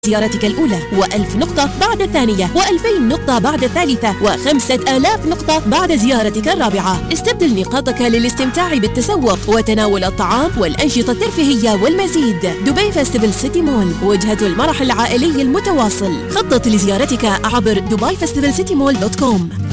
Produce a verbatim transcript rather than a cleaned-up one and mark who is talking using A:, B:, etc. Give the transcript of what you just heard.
A: زيارتك الأولى، وألف نقطة بعد الثانية، وألفين نقطة بعد الثالثة، وخمسة آلاف نقطة بعد زيارتك الرابعة. استبدل نقاطك للاستمتاع بالتسوق وتناول الطعام والأنشطة الترفيهية والمزيد. دبي فيستيفال سيتي مول، وجهة المرح العائلي المتواصل. خطط لزيارتك عبر دبي فيستيفال سيتي مول دوت كوم.